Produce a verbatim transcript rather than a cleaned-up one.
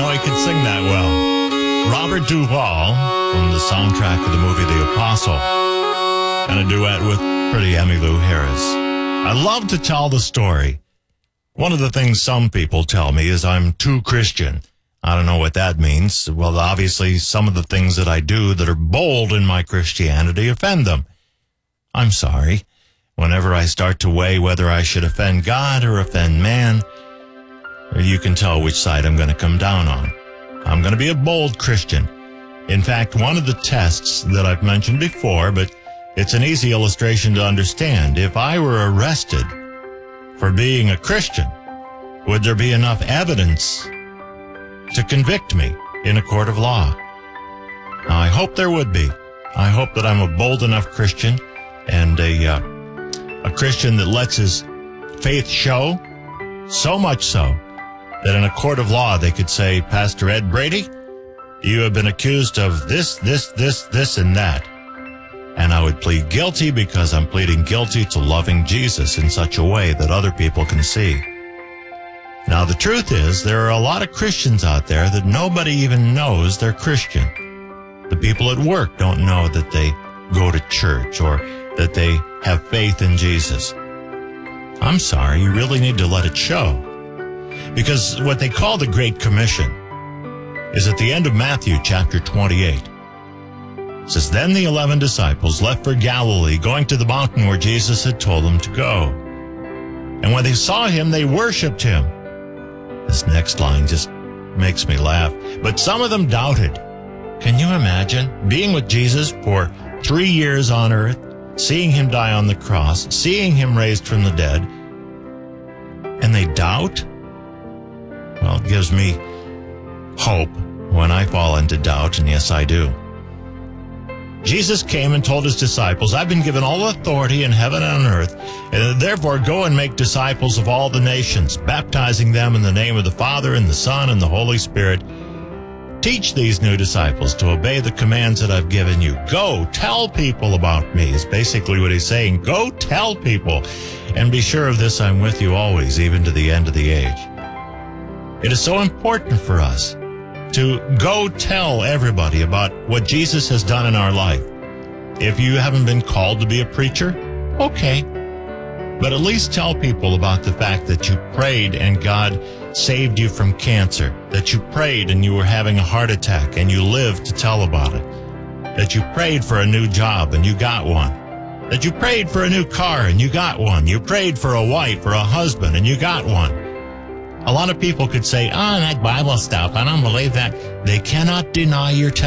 know he could sing that well. Robert Duvall from the soundtrack of the movie The Apostle, and a duet with pretty Emmylou Harris. I love to tell the story. One of the things some people tell me is I'm too Christian. I don't know what that means. Well, obviously, some of the things that I do that are bold in my Christianity offend them. I'm sorry. Whenever I start to weigh whether I should offend God or offend man, you can tell which side I'm going to come down on. I'm going to be a bold Christian. In fact, one of the tests that I've mentioned before, but it's an easy illustration to understand. If I were arrested for being a Christian, would there be enough evidence to convict me in a court of law? Now, I hope there would be. I hope that I'm a bold enough Christian and a uh, a Christian that lets his faith show, so much so that in a court of law they could say, Pastor Ed Brady, you have been accused of this, this, this, this, and that. And I would plead guilty because I'm pleading guilty to loving Jesus in such a way that other people can see. Now, the truth is, there are a lot of Christians out there that nobody even knows they're Christian. The people at work don't know that they go to church or that they have faith in Jesus. I'm sorry, you really need to let it show. Because what they call the Great Commission is at the end of Matthew chapter twenty-eight. It says, Then the eleven disciples left for Galilee, going to the mountain where Jesus had told them to go. And when they saw him, they worshipped him. This next line just makes me laugh. But some of them doubted. Can you imagine being with Jesus for three years on earth, seeing him die on the cross, seeing him raised from the dead, and they doubt? Well, it gives me hope when I fall into doubt, and yes, I do. Jesus came and told his disciples, I've been given all authority in heaven and on earth, and therefore go and make disciples of all the nations, baptizing them in the name of the Father and the Son and the Holy Spirit. Teach these new disciples to obey the commands that I've given you. Go tell people about me is basically what he's saying. Go tell people, and be sure of this, I'm with you always, even to the end of the age. It is so important for us to go tell everybody about what Jesus has done in our life. If you haven't been called to be a preacher, okay. But at least tell people about the fact that you prayed and God saved you from cancer, that you prayed and you were having a heart attack and you lived to tell about it, that you prayed for a new job and you got one, that you prayed for a new car and you got one, you prayed for a wife or a husband and you got one. A lot of people could say, oh, that Bible stuff, I don't believe that. They cannot deny your testimony.